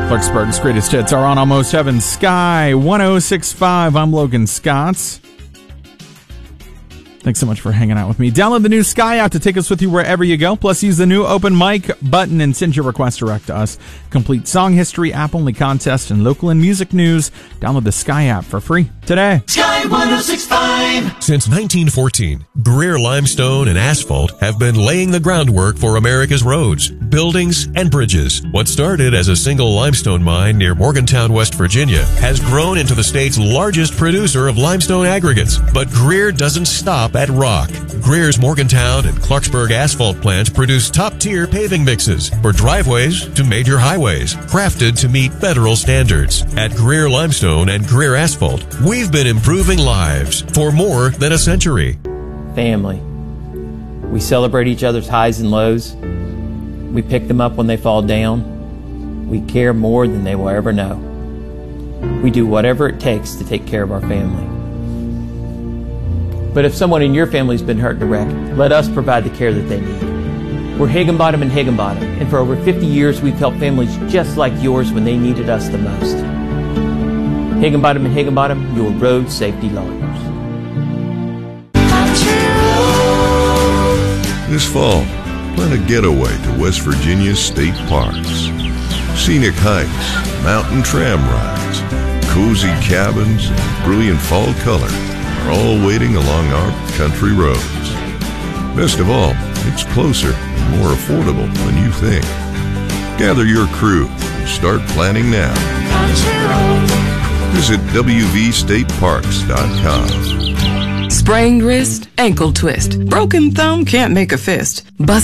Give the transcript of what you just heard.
Clarksburg's greatest hits are on Almost Heaven Sky 1065. I'm Logan Scott. Thanks so much for hanging out with me. Download the new Sky app to take us with you wherever you go. Plus, use the new open mic button and send your request direct to us. Complete song history, app-only contest, and local and music news. Download the Sky app for free today. Sky 1065. Since 1914, Greer Limestone and Asphalt have been laying the groundwork for America's roads, buildings, and bridges. What started as a single limestone mine near Morgantown, West Virginia, has grown into the state's largest producer of limestone aggregates. But Greer doesn't stop at rock. Greer's Morgantown and Clarksburg asphalt plants produce top-tier paving mixes for driveways to major highways, crafted to meet federal standards. At Greer Limestone and Greer Asphalt, we've been improving lives for more than a century. Family. We celebrate each other's highs and lows. We pick them up when they fall down. We care more than they will ever know. We do whatever it takes to take care of our family. But if someone in your family's been hurt in a wreck, let us provide the care that they need. We're Higginbottom and Higginbottom, and for over 50 years we've helped families just like yours when they needed us the most. Higginbottom and Higginbottom, your road safety lawyers. This fall, plan a getaway to West Virginia's state parks. Scenic hikes, mountain tram rides, cozy cabins, and brilliant fall color are all waiting along our country roads. Best of all, it's closer and more affordable than you think. Gather your crew and start planning now. Visit wvstateparks.com. Sprained wrist, ankle twist, broken thumb can't make a fist. Bust